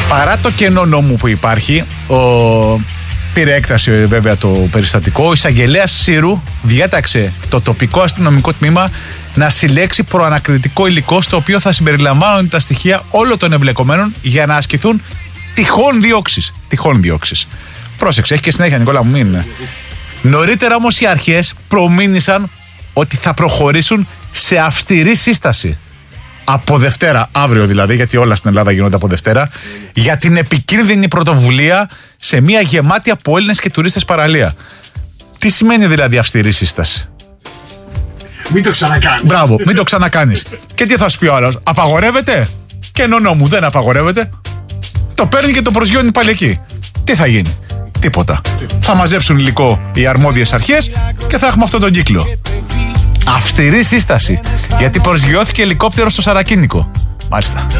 Παρά το κενό νόμου που υπάρχει, πήρε έκταση βέβαια το περιστατικό, ο εισαγγελέας Σύρου διέταξε το τοπικό αστυνομικό τμήμα να συλλέξει προανακριτικό υλικό στο οποίο θα συμπεριλαμβάνονται τα στοιχεία όλων των εμπλεκομένων για να ασκηθούν τυχόν διώξεις. Πρόσεξε, έχει και συνέχεια, Νικόλα μου, μην. Νωρίτερα όμως οι αρχές προμήνυσαν ότι θα προχωρήσουν σε αυστηρή σύσταση από Δευτέρα, αύριο δηλαδή, γιατί όλα στην Ελλάδα γίνονται από Δευτέρα, για την επικίνδυνη πρωτοβουλία σε μια γεμάτη από Έλληνες και τουρίστες παραλία. Τι σημαίνει δηλαδή αυστηρή σύσταση? Μην το ξανακάνεις. Μπράβο, μην το ξανακάνεις. Και τι θα σου πει ο άλλος? Απαγορεύεται? Και νόμου δεν απαγορεύεται. Το παίρνει και το προσγειώνει πάλι εκεί. Τι θα γίνει? Τίποτα. Θα μαζέψουν υλικό οι αρμόδιες αρχές και θα έχουμε αυτόν τον κύκλο. Αυστηρή σύσταση. Γιατί προσγειώθηκε ελικόπτερο στο Σαρακίνικο. Μάλιστα.